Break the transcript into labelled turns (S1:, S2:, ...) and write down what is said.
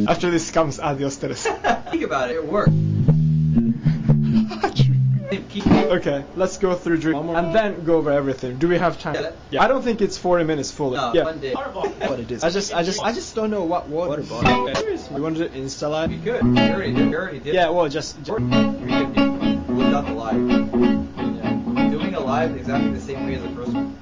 S1: After this comes adios Teres.
S2: Think about it. It worked.
S1: Okay, let's go through drink and then go over everything. Do we have time?
S2: Yeah.
S1: I don't think it's 40 minutes fully.
S2: No,
S1: yeah.
S2: one day.
S1: What it is. I just don't know what water bottle. We wanted to Insta live.
S2: We could. We already did.
S1: Yeah, well, just
S2: We could look up the live. Yeah. Doing a live exactly the same way as the first one.